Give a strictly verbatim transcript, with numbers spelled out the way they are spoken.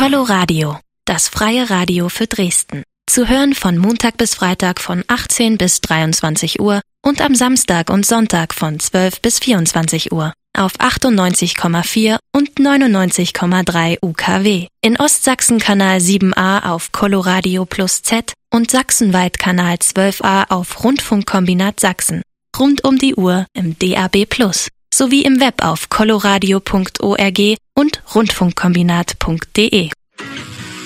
Coloradio, das freie Radio für Dresden. Zu hören von Montag bis Freitag von achtzehn bis dreiundzwanzig Uhr und am Samstag und Sonntag von zwölf bis vierundzwanzig Uhr auf achtundneunzig Komma vier und neunundneunzig Komma drei U K W. In Ostsachsen Kanal sieben a auf Coloradio Plus Z und sachsenweit Kanal zwölf a auf Rundfunkkombinat Sachsen. Rund um die Uhr im D A B Plus. Sowie im Web auf coloradio punkt org und rundfunkkombinat punkt de.